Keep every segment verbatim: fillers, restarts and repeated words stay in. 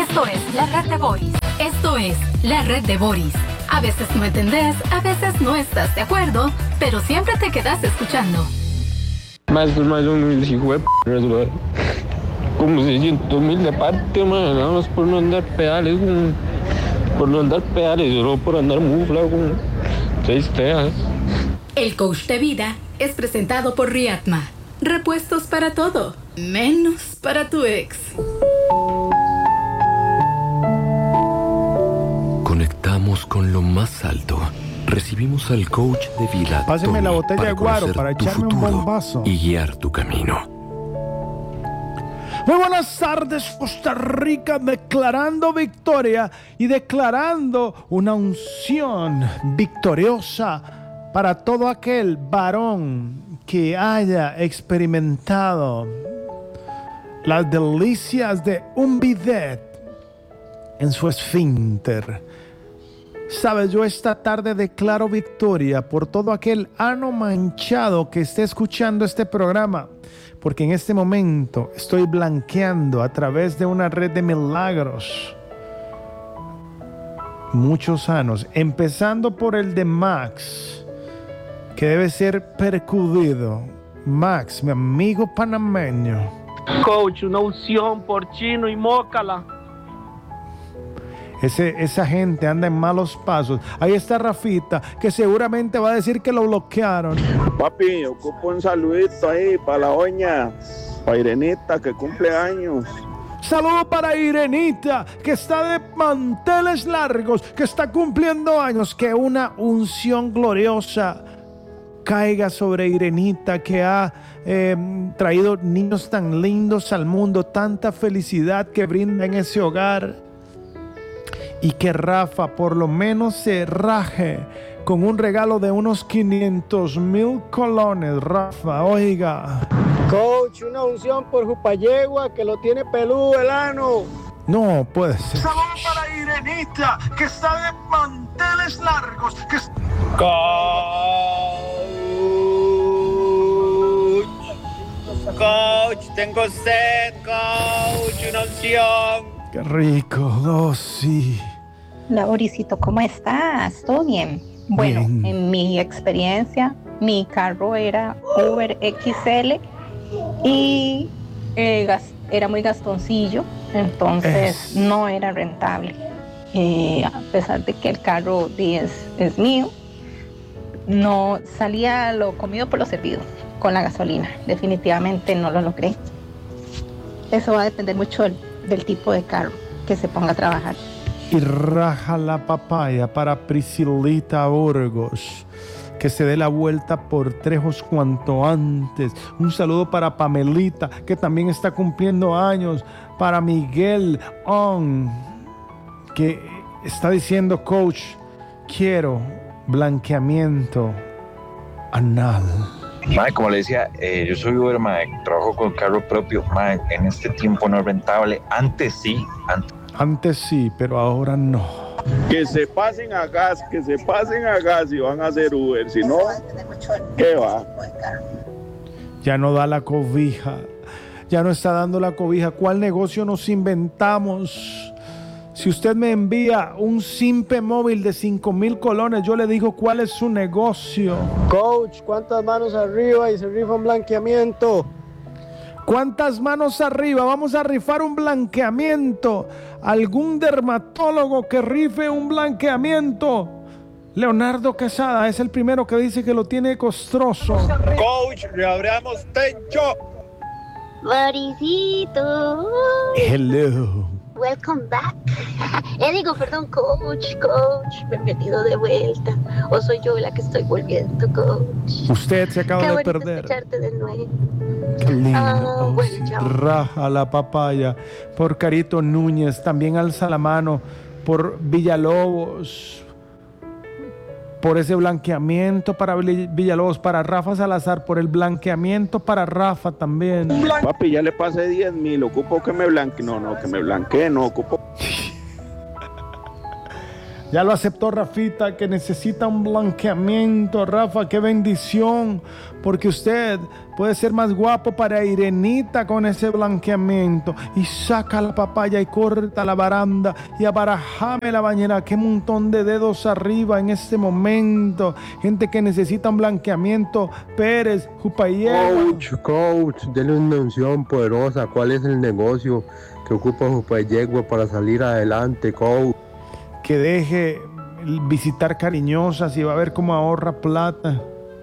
Esto es la red de Boris. Esto es la red de Boris. A veces no entendés, a veces no estás de acuerdo, pero siempre te quedas escuchando. Más, más un hijo de p***, como seiscientos mil de parte, man, nada más por no andar pedales, man, por no andar pedales, solo por andar mufla, con seis teas. El coach de vida es presentado por Riatma. Repuestos para todo, menos para tu ex. Conectamos con lo más alto. Recibimos al coach de vida. Páseme Tony, la botella para de guaro conocer para tu echarme un futuro bombazo. y guiar tu camino. Muy buenas tardes, Costa Rica, declarando victoria y declarando una unción victoriosa para todo aquel varón que haya experimentado las delicias de un bidet en su esfínter. Sabes, yo esta tarde declaro victoria por todo aquel ano manchado que esté escuchando este programa, porque en este momento estoy blanqueando a través de una red de milagros muchos anos, empezando por el de Max, que debe ser percudido. Max, mi amigo panameño. Coach, una unción por Chino y Mócala. Ese, esa gente anda en malos pasos. Ahí está Rafita, que seguramente va a decir que lo bloquearon. Papi, ocupo un saludito ahí para la doña, para Irenita, que cumple años. Saludo para Irenita, que está de manteles largos, que está cumpliendo años. Que una unción gloriosa caiga sobre Irenita, que ha eh, traído niños tan lindos al mundo, tanta felicidad que brinda en ese hogar. Y que Rafa por lo menos se raje con un regalo de unos quinientos mil colones. Rafa, oiga. Coach, una unción por Jupayegua, que lo tiene peludo el ano. No puede ser. Saludos para Irenita, que está de manteles largos. Que... Coach. Coach, tengo sed, coach, una unción. Qué rico, oh sí. Hola, Borisito, ¿cómo estás? ¿Todo bien? Bueno, Bien. En mi experiencia, mi carro era Uber X L y eh, gas- era muy gastoncillo, entonces Es. no era rentable. Eh, a pesar de que el carro es, es mío, no salía lo comido por lo servido con la gasolina. Definitivamente no lo logré. Eso va a depender mucho del, del tipo de carro que se ponga a trabajar. Y raja la papaya para Priscilita Burgos, que se dé la vuelta por Trejos cuanto antes. Un saludo para Pamelita, que también está cumpliendo años. Para Miguel On, que está diciendo, coach, quiero blanqueamiento anal. Mae, como le decía, eh, yo soy Uber, mae, trabajo con carro propio. Mae, en este tiempo no es rentable. Antes sí, antes. Antes sí, pero ahora no. Que se pasen a gas, que se pasen a gas y van a hacer Uber. Si no, ¿qué va? Ya no da la cobija. Ya no está dando la cobija. ¿Cuál negocio nos inventamos? Si usted me envía un simple móvil de cinco mil colones, yo le digo cuál es su negocio. Coach, ¿cuántas manos arriba y se rifa un blanqueamiento? ¿Cuántas manos arriba? Vamos a rifar un blanqueamiento. ¿Algún dermatólogo que rife un blanqueamiento? Leonardo Quesada es el primero que dice que lo tiene costoso. Coach, reabramos techo. Borisito. Hello. Welcome back. Eh, digo, perdón, coach, coach. Bienvenido de vuelta. ¿O soy yo la que estoy volviendo, coach? Usted se acaba Qué de bonito perder. escucharte de nuevo. Qué lindo. Ah, Oh, bueno, sí. chao. Raja la papaya. Por Carito Núñez. También alza la mano. Por Villalobos. Por ese blanqueamiento para Villalobos. Para Rafa Salazar. Por el blanqueamiento para Rafa también. Papi, ya le pasé diez mil, ocupo que me blanquee. No, no, que me blanquee, no ocupo. Ya lo aceptó Rafita, que necesita un blanqueamiento. Rafa, qué bendición, porque usted puede ser más guapo para Irenita con ese blanqueamiento. Y saca la papaya y corta la baranda y abarajame la bañera. Qué montón de dedos arriba en este momento. Gente que necesita un blanqueamiento. Pérez, Jupayegua. Coach, coach, denle una unción poderosa. ¿Cuál es el negocio que ocupa Jupayegua para salir adelante, coach? Que deje visitar Cariñosas y va a ver cómo ahorra plata.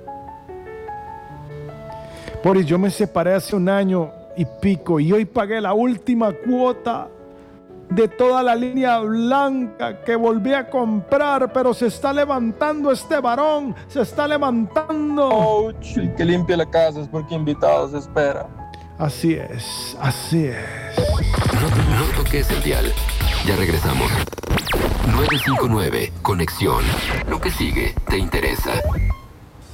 Boris, yo me separé hace un año y pico y hoy pagué la última cuota de toda la línea blanca que volví a comprar, pero se está levantando este varón, se está levantando. Coach, el que limpia la casa es porque invitados espera. Así es, así es. No, no toques el dial. Ya regresamos. nueve cinco nueve, Conexión. Lo que sigue te interesa.